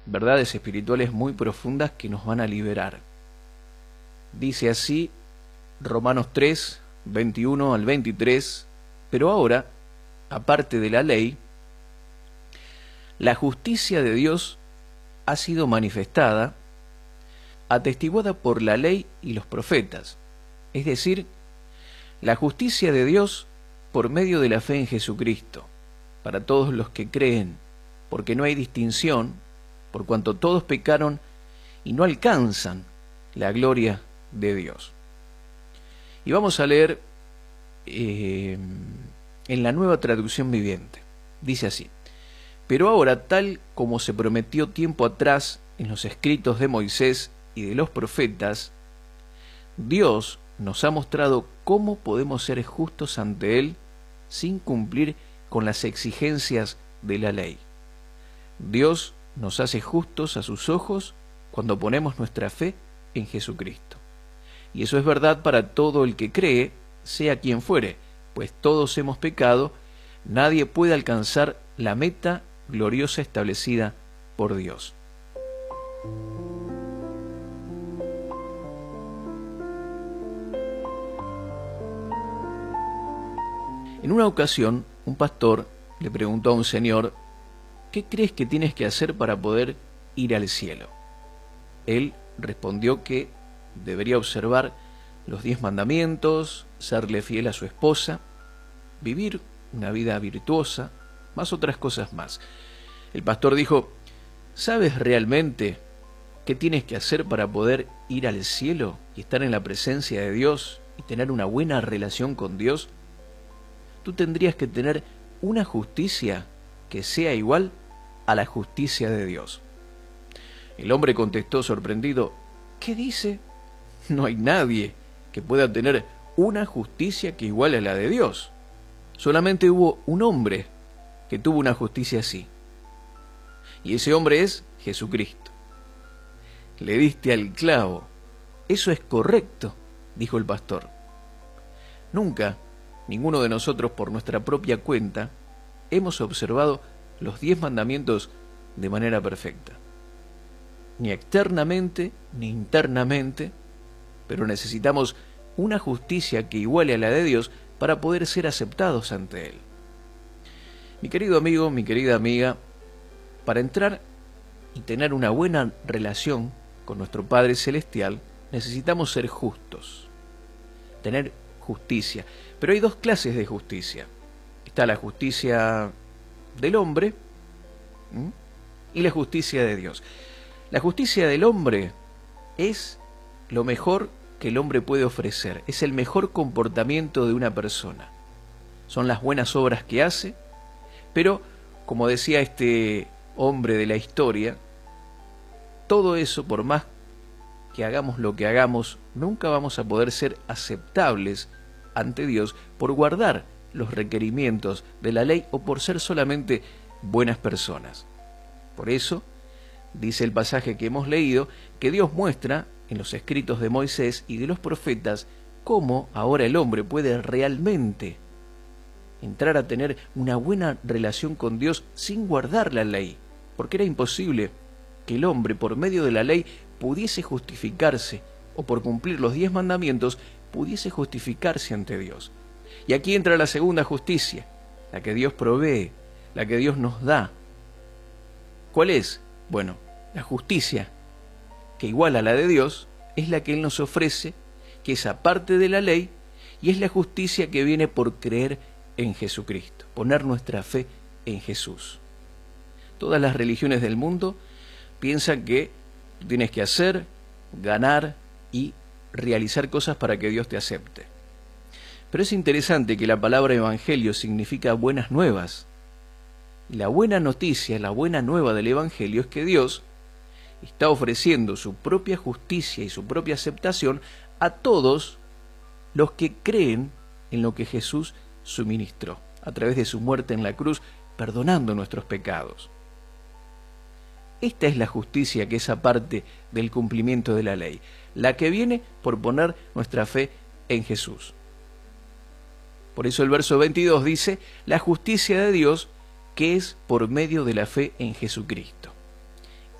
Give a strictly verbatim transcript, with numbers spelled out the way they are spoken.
verdades espirituales muy profundas que nos van a liberar. Dice así Romanos tres, veintiuno al veintitrés, pero ahora, aparte de la ley, la justicia de Dios ha sido manifestada, atestiguada por la ley y los profetas, es decir, la justicia de Dios por medio de la fe en Jesucristo, para todos los que creen, porque no hay distinción, por cuanto todos pecaron y no alcanzan la gloria de Dios. Y vamos a leer eh, en la Nueva Traducción Viviente. Dice así: pero ahora, tal como se prometió tiempo atrás en los escritos de Moisés y de los profetas, Dios nos ha mostrado cómo podemos ser justos ante Él sin cumplir con las exigencias de la ley. Dios nos hace justos a sus ojos cuando ponemos nuestra fe en Jesucristo. Y eso es verdad para todo el que cree, sea quien fuere, pues todos hemos pecado, nadie puede alcanzar la meta gloriosa establecida por Dios. En una ocasión, un pastor le preguntó a un señor: ¿qué crees que tienes que hacer para poder ir al cielo? Él respondió que debería observar los diez mandamientos, serle fiel a su esposa, vivir una vida virtuosa, más otras cosas más. El pastor dijo: ¿sabes realmente qué tienes que hacer para poder ir al cielo y estar en la presencia de Dios y tener una buena relación con Dios? Tú tendrías que tener una justicia que sea igual a la justicia de Dios. El hombre contestó sorprendido: ¿qué dice? No hay nadie que pueda tener una justicia que iguale a la de Dios. Solamente hubo un hombre que tuvo una justicia así. Y ese hombre es Jesucristo. Le diste al clavo. Eso es correcto, dijo el pastor. Nunca, ninguno de nosotros por nuestra propia cuenta, hemos observado los diez mandamientos de manera perfecta. Ni externamente, ni internamente, pero necesitamos una justicia que iguale a la de Dios para poder ser aceptados ante Él. Mi querido amigo, mi querida amiga, para entrar y tener una buena relación con nuestro Padre Celestial, necesitamos ser justos, tener justicia. Pero hay dos clases de justicia. Está la justicia del hombre ¿m? y la justicia de Dios. La justicia del hombre es lo mejor que el hombre puede ofrecer, es el mejor comportamiento de una persona. Son las buenas obras que hace, pero, como decía este hombre de la historia, todo eso, por más que hagamos lo que hagamos, nunca vamos a poder ser aceptables ante Dios por guardar los requerimientos de la ley o por ser solamente buenas personas. Por eso, dice el pasaje que hemos leído, que Dios muestra en los escritos de Moisés y de los profetas cómo ahora el hombre puede realmente entrar a tener una buena relación con Dios sin guardar la ley, porque era imposible que el hombre por medio de la ley pudiese justificarse o por cumplir los diez mandamientos pudiese justificarse ante Dios. Y aquí entra la segunda justicia, la que Dios provee, la que Dios nos da. ¿Cuál es? Bueno, la justicia que igual a la de Dios es la que Él nos ofrece, que es aparte de la ley, y es la justicia que viene por creer en Jesucristo, poner nuestra fe en Jesús. Todas las religiones del mundo piensan que tienes que hacer, ganar y realizar cosas para que Dios te acepte. Pero es interesante que la palabra evangelio significa buenas nuevas. Y la buena noticia, la buena nueva del evangelio es que Dios está ofreciendo su propia justicia y su propia aceptación a todos los que creen en lo que Jesús suministró a través de su muerte en la cruz, perdonando nuestros pecados. Esta es la justicia que es aparte del cumplimiento de la ley, la que viene por poner nuestra fe en Jesús. Por eso el verso veintidós dice, la justicia de Dios que es por medio de la fe en Jesucristo.